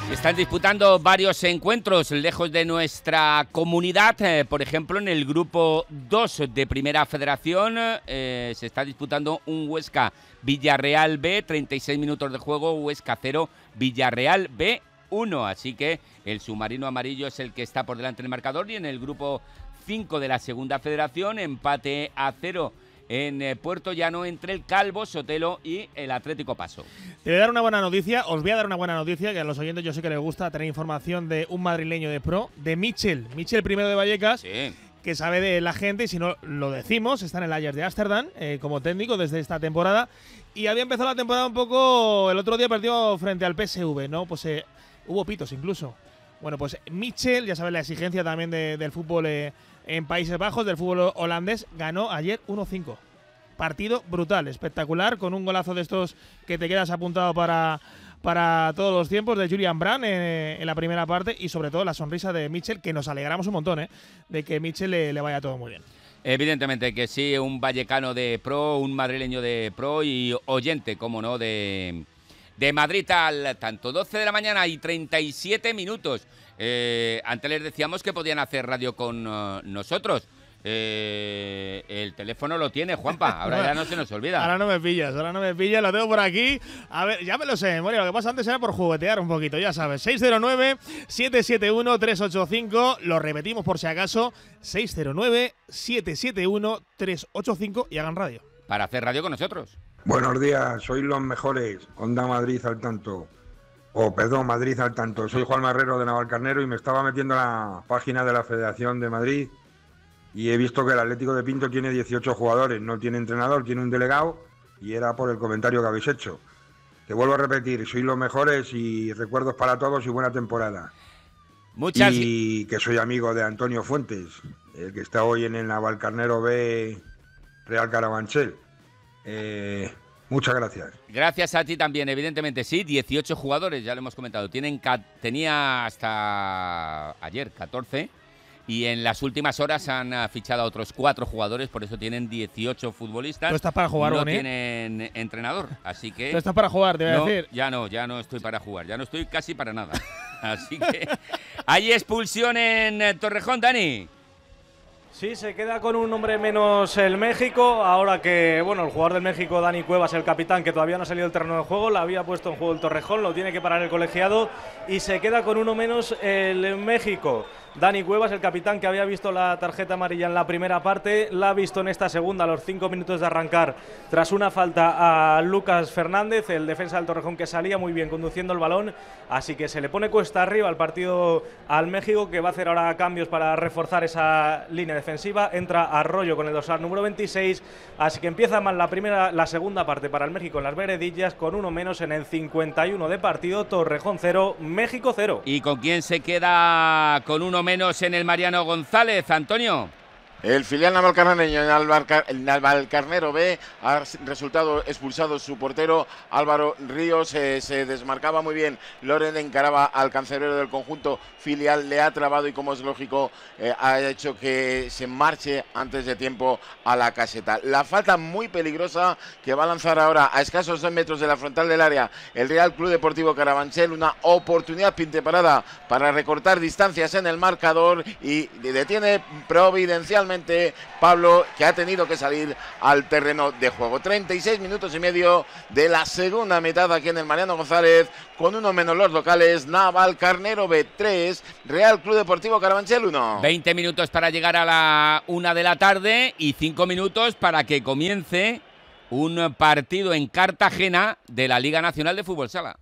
Están disputando varios encuentros lejos de nuestra comunidad. Por ejemplo, en el grupo 2 de Primera Federación se está disputando un Huesca Villarreal B, 36 minutos de juego, Huesca 0, Villarreal B 1. Así que el submarino amarillo es el que está por delante del marcador. Y en el grupo 5 de la Segunda Federación, empate a 0 en Puerto Llano entre el Calvo Sotelo y el Atlético Paso. Te voy a dar una buena noticia, os voy a dar una buena noticia, que a los oyentes yo sé que les gusta tener información de un madrileño de pro, de Michel primero de Vallecas, sí, que sabe de la gente, y si no lo decimos, está en el Ajax de Ámsterdam como técnico desde esta temporada, y había empezado la temporada un poco, el otro día perdió frente al PSV, ¿no? Pues hubo pitos incluso. Bueno, pues Michel, ya sabes la exigencia también del fútbol en Países Bajos, del fútbol holandés, ganó ayer 1-5. Partido brutal, espectacular, con un golazo de estos que te quedas apuntado para todos los tiempos, de Julian Brandt en la primera parte, y sobre todo la sonrisa de Michel, que nos alegramos un montón de que Michel le vaya todo muy bien. Evidentemente que sí, un vallecano de pro, un madrileño de pro y oyente, como no, de Madrid al tanto. 12 de la mañana y 37 minutos. Antes les decíamos que podían hacer radio con nosotros. El teléfono lo tiene Juanpa, ahora ya no se nos olvida. Ahora no me pillas, lo tengo por aquí. A ver, ya me lo sé de memoria, lo que pasa antes era por juguetear un poquito, ya sabes. 609-771-385, lo repetimos por si acaso, 609-771-385 y hagan radio. Para hacer radio con nosotros. Buenos días, sois los mejores. Onda Madrid al tanto. Madrid al tanto. Soy Juan Marrero de Navalcarnero y me estaba metiendo en la página de la Federación de Madrid y he visto que el Atlético de Pinto tiene 18 jugadores, no tiene entrenador, tiene un delegado, y era por el comentario que habéis hecho. Te vuelvo a repetir, sois los mejores y recuerdos para todos y buena temporada. Y que soy amigo de Antonio Fuentes, el que está hoy en el Navalcarnero B Real Carabanchel. Muchas gracias. Gracias a ti también, evidentemente. Sí, 18 jugadores, ya lo hemos comentado. Tenía hasta ayer 14 y en las últimas horas han fichado a otros 4 jugadores, por eso tienen 18 futbolistas. ¿Tú estás para jugar, no Boni? Tienen entrenador, así que… ¿Tú estás para jugar, te voy a decir? Ya no estoy para jugar, ya no estoy casi para nada. Así que… ¿Hay expulsión en Torrejón, Dani? Sí, se queda con un hombre menos el México, ahora que, bueno, el jugador del México, Dani Cuevas, el capitán, que todavía no ha salido del terreno de juego, la había puesto en juego el Torrejón, lo tiene que parar el colegiado y se queda con uno menos el México. Dani Cuevas, el capitán, que había visto la tarjeta amarilla en la primera parte, la ha visto en esta segunda a los 5 minutos de arrancar tras una falta a Lucas Fernández, el defensa del Torrejón, que salía muy bien conduciendo el balón, así que se le pone cuesta arriba al partido al México, que va a hacer ahora cambios para reforzar esa línea defensiva. Entra Arroyo con el dorsal número 26, así que empieza mal la segunda parte para el México en las veredillas, con uno menos en el 51 de partido. Torrejón 0, México 0. ¿Y con quién se queda con uno menos en el Mariano González, Antonio? El filial navalcarnereño en Navalcarnero B ha resultado expulsado su portero Álvaro Ríos. Se desmarcaba muy bien. Loren encaraba al cancerbero del conjunto filial, le ha trabado y, como es lógico, ha hecho que se marche antes de tiempo a la caseta. La falta muy peligrosa que va a lanzar ahora a escasos 2 metros de la frontal del área el Real Club Deportivo Carabanchel. Una oportunidad pinteparada para recortar distancias en el marcador y detiene providencialmente Pablo, que ha tenido que salir al terreno de juego. 36 minutos y medio de la segunda mitad aquí en el Mariano González, con uno menos los locales. Navalcarnero B 3, Real Club Deportivo Carabanchel 1. 20 minutos para llegar a la 1 de la tarde y 5 minutos para que comience un partido en Cartagena de la Liga Nacional de Fútbol Sala.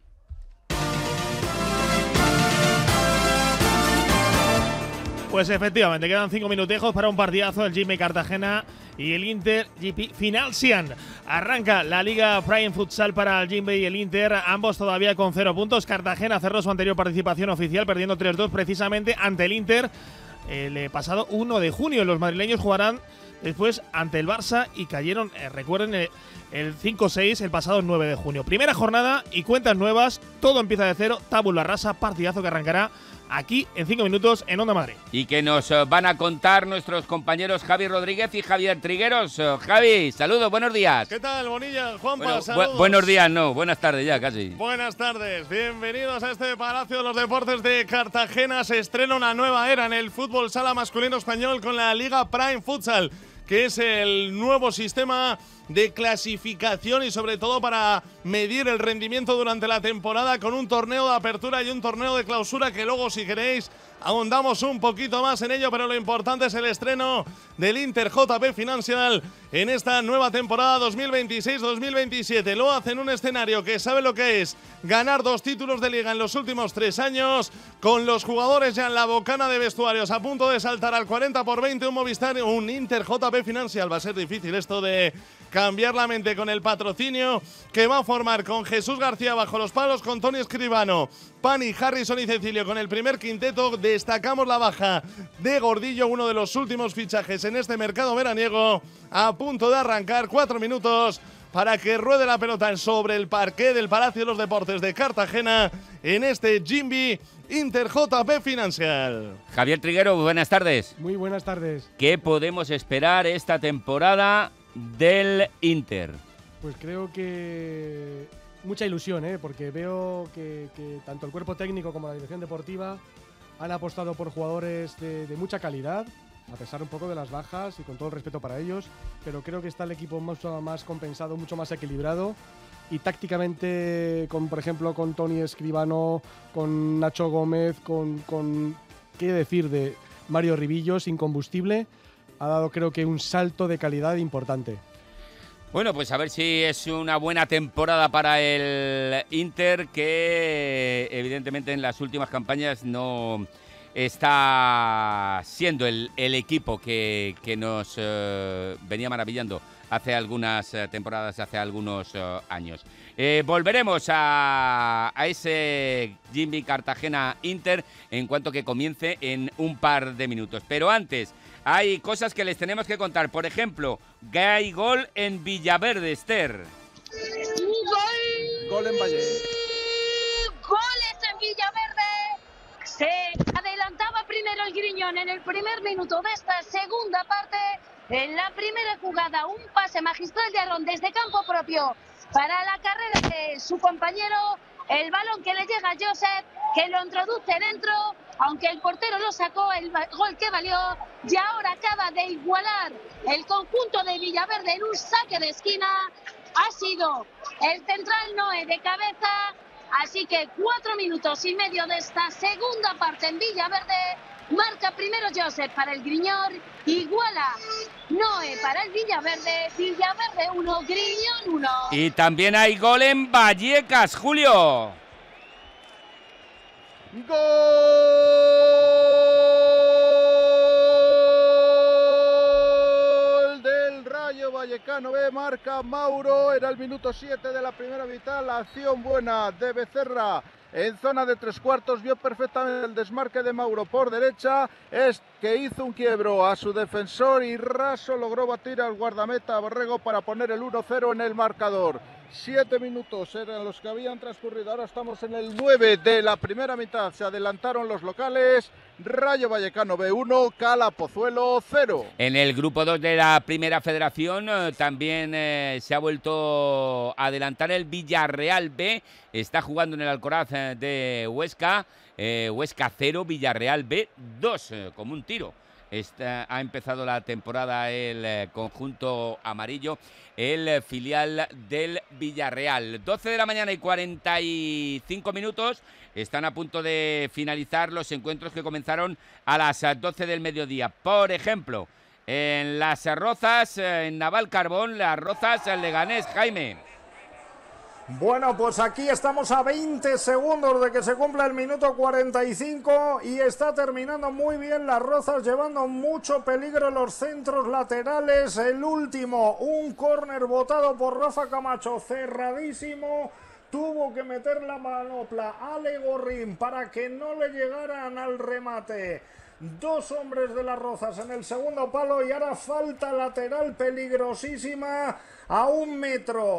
Pues efectivamente, quedan 5 minutejos para un partidazo, el Jimmy Cartagena y el Inter GP Finalsian. Arranca la Liga Prime Futsal para el Jimmy y el Inter, ambos todavía con 0 puntos. Cartagena cerró su anterior participación oficial perdiendo 3-2 precisamente ante el Inter el pasado 1 de junio. Los madrileños jugarán después ante el Barça y cayeron, recuerden, el 5-6 el pasado 9 de junio. Primera jornada y cuentas nuevas, todo empieza de cero, tabula rasa, partidazo que arrancará aquí en 5 minutos en Onda Madrid. Y que nos van a contar nuestros compañeros Javi Rodríguez y Javier Trigueros. Javi, saludos, buenos días. ¿Qué tal, Bonilla? Juanpa, Bueno, saludos. buenos días, no, buenas tardes ya casi. Buenas tardes, bienvenidos a este Palacio de los Deportes de Cartagena. Se estrena una nueva era en el fútbol sala masculino español con la Liga Prime Futsal, que es el nuevo sistema de clasificación y sobre todo para medir el rendimiento durante la temporada, con un torneo de apertura y un torneo de clausura que luego, si queréis, ahondamos un poquito más en ello, pero lo importante es el estreno del Inter JP Financial en esta nueva temporada 2026-2027. Lo hace en un escenario que sabe lo que es ganar 2 títulos de liga en los últimos 3 años, con los jugadores ya en la bocana de vestuarios a punto de saltar al 40-20, un Movistar, un Inter JP Financial. Va a ser difícil esto de cambiar la mente con el patrocinio que va a formar con Jesús García bajo los palos, con Tony Escribano, Pani, Harrison y Cecilio con el primer quinteto. Destacamos la baja de Gordillo, uno de los últimos fichajes en este mercado veraniego, a punto de arrancar. 4 minutos para que ruede la pelota sobre el parqué del Palacio de los Deportes de Cartagena en este Jimby Inter JP Financial. Javier Triguero, buenas tardes. Muy buenas tardes. ¿Qué podemos esperar esta temporada del Inter? Pues creo que mucha ilusión, porque veo que tanto el cuerpo técnico como la dirección deportiva han apostado por jugadores de mucha calidad, a pesar un poco de las bajas y con todo el respeto para ellos, pero creo que está el equipo mucho más compensado, mucho más equilibrado, y tácticamente, por ejemplo, con Tony Escribano, con Nacho Gómez, con qué decir de Mario Ribillos, incombustible, ha dado creo que un salto de calidad importante. Bueno, pues a ver si es una buena temporada para el Inter, que evidentemente en las últimas campañas no está siendo el equipo que nos venía maravillando hace algunas temporadas, hace algunos años. Volveremos a ese Jimmy Cartagena Inter en cuanto que comience en un par de minutos. Pero antes, hay cosas que les tenemos que contar. Por ejemplo, hay gol en Villaverde, Esther. Gol en Valle. Goles en Villaverde. Se adelantaba primero el Griñón en el primer minuto de esta segunda parte. En la primera jugada, un pase magistral de Arón desde campo propio para la carrera de su compañero. El balón que le llega a Josep, que lo introduce dentro, aunque el portero lo sacó, el gol que valió. Y ahora acaba de igualar el conjunto de Villaverde en un saque de esquina. Ha sido el central Noé de cabeza. Así que 4 minutos y medio de esta segunda parte en Villaverde. Marca primero Josep para el Griñón, iguala Noé para el Villaverde. Villaverde 1, Griñón 1. Y también hay gol en Vallecas, Julio. Gol del Rayo Vallecano B, marca Mauro, era el minuto 7 de la primera mitad. La acción buena de Becerra en zona de 3/4, vio perfectamente el desmarque de Mauro por derecha, es que hizo un quiebro a su defensor y raso logró batir al guardameta Borrego para poner el 1-0 en el marcador. 7 minutos eran los que habían transcurrido, ahora estamos en el 9 de la primera mitad, se adelantaron los locales. Rayo Vallecano B1, Cala Pozuelo 0. En el grupo 2 de la Primera Federación también se ha vuelto a adelantar el Villarreal B. Está jugando en el Alcoraz de Huesca. Huesca 0, Villarreal B 2, como un tiro. Ha empezado la temporada el conjunto amarillo, el filial del Villarreal. 12 de la mañana y 45 minutos. Están a punto de finalizar los encuentros que comenzaron a las 12 del mediodía. Por ejemplo, en Las Rozas, en Navalcarbón, Las Rozas, el Leganés, Jaime. Bueno, pues aquí estamos a 20 segundos de que se cumpla el minuto 45 y está terminando muy bien Las Rozas, llevando mucho peligro en los centros laterales. El último, un córner botado por Rafa Camacho, cerradísimo. Tuvo que meter la manopla a Ale Gorrín para que no le llegaran al remate. 2 hombres de Las Rozas en el segundo palo y ahora falta lateral peligrosísima a 1 metro.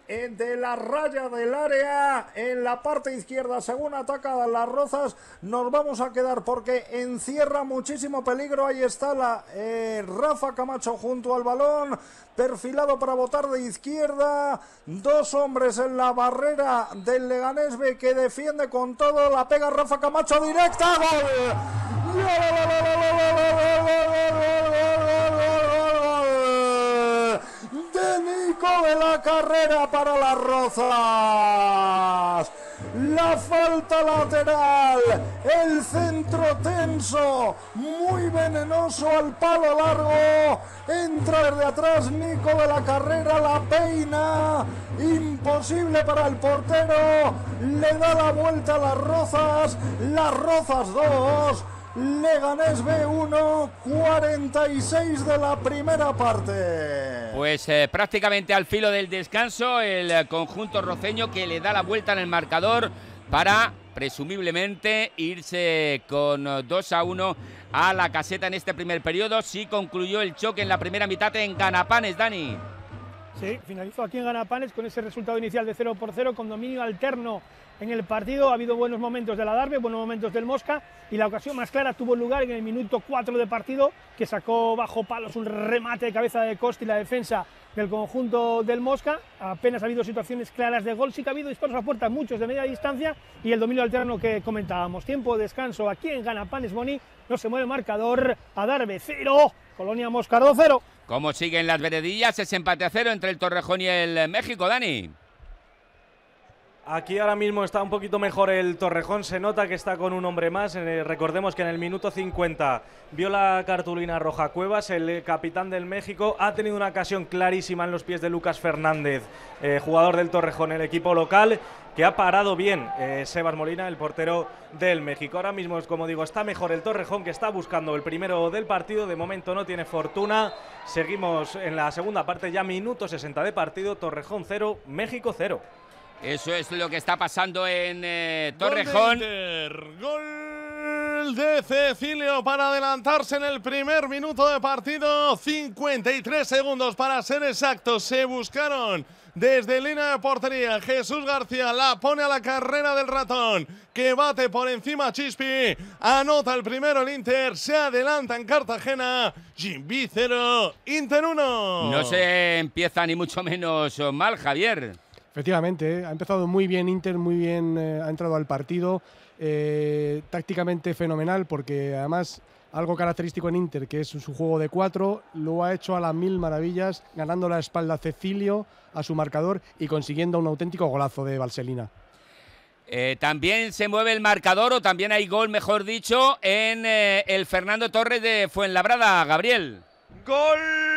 de la raya del área en la parte izquierda. Según ataca Las Rozas, nos vamos a quedar porque encierra muchísimo peligro. Ahí está Rafa Camacho junto al balón, perfilado para botar de izquierda. Dos hombres en la barrera del Leganés B que defiende con todo. La pega Rafa Camacho directa. ¡Gol! De Nico de la Carrera para Las Rozas. La falta lateral, el centro tenso, muy venenoso al palo largo. Entra desde atrás Nico de la Carrera, la peina, imposible para el portero. Le da la vuelta a Las Rozas 2. Leganés B1, 46 de la primera parte. Pues prácticamente al filo del descanso, el conjunto roceño que le da la vuelta en el marcador para presumiblemente irse con 2-1 a la caseta en este primer periodo. Sí concluyó el choque en la primera mitad en Ganapanes, Dani. Sí, finalizó aquí en Ganapanes con ese resultado inicial de 0-0, con dominio alterno en el partido. Ha habido buenos momentos del Adarve, buenos momentos del Mosca, y la ocasión más clara tuvo lugar en el minuto 4 de partido, que sacó bajo palos un remate de cabeza de Costa y la defensa del conjunto del Mosca. Apenas ha habido situaciones claras de gol, sí que ha habido disparos a puerta, muchos de media distancia, y el dominio alterno que comentábamos. Tiempo de descanso aquí en Ganapanes, Boni, no se mueve el marcador. Adarve 0, Colonia Moscardo 0. ¿Cómo siguen las veredillas? Ese empate a 0 entre el Torrejón y el México, Dani. Aquí ahora mismo está un poquito mejor el Torrejón, se nota que está con un hombre más. Recordemos que en el minuto 50 vio la cartulina roja Cuevas, el capitán del México. Ha tenido una ocasión clarísima en los pies de Lucas Fernández, jugador del Torrejón, el equipo local, que ha parado bien Sebas Molina, el portero del México. Ahora mismo, como digo, está mejor el Torrejón, que está buscando el primero del partido. De momento no tiene fortuna. Seguimos en la segunda parte, ya minuto 60 de partido. Torrejón 0, México 0. Eso es lo que está pasando en Torrejón. Gol de Cecilio para adelantarse en el primer minuto de partido. 53 segundos para ser exactos. Se buscaron desde línea de portería. Jesús García la pone a la carrera del ratón, que bate por encima Chispi. Anota el primero el Inter. Se adelanta en Cartagena. Gimbi 0, Inter 1. No se empieza ni mucho menos mal, Javier. Efectivamente, ha empezado muy bien Inter, muy bien, ha entrado al partido, tácticamente fenomenal, porque además algo característico en Inter, que es su juego de 4, lo ha hecho a las mil maravillas, ganando la espalda a Cecilio, a su marcador, y consiguiendo un auténtico golazo de Valselina. También se mueve el marcador, o también hay gol, mejor dicho, en el Fernando Torres de Fuenlabrada, Gabriel. Gol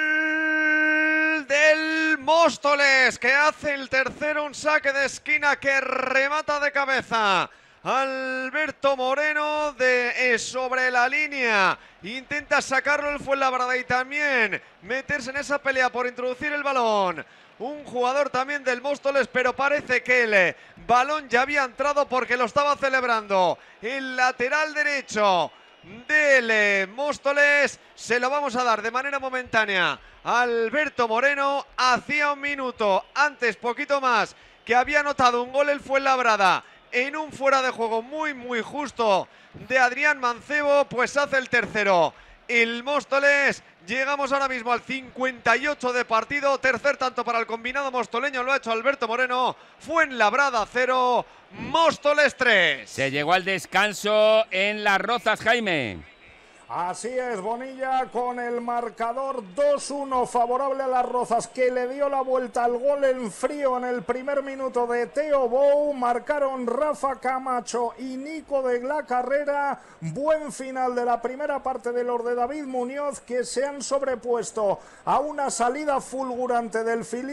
del Móstoles, que hace el tercero, un saque de esquina que remata de cabeza Alberto Moreno sobre la línea. Intenta sacarlo el Fuenlabrada y también meterse en esa pelea por introducir el balón. Un jugador también del Móstoles, pero parece que el balón ya había entrado porque lo estaba celebrando el lateral derecho del Móstoles. Se lo vamos a dar de manera momentánea a Alberto Moreno. Hacía un minuto antes, poquito más, que había anotado un gol el Fuenlabrada en un fuera de juego muy justo de Adrián Mancebo, pues hace el tercero el Móstoles. Llegamos ahora mismo al 58 de partido, tercer tanto para el combinado mostoleño, lo ha hecho Alberto Moreno. Fuenlabrada 0, Móstoles 3. Se llegó al descanso en Las Rozas, Jaime. Así es, Bonilla, con el marcador 2-1 favorable a Las Rozas, que le dio la vuelta al gol en frío en el primer minuto de Teo Bou. Marcaron Rafa Camacho y Nico de la Carrera. Buen final de la primera parte de los de David Muñoz, que se han sobrepuesto a una salida fulgurante del filial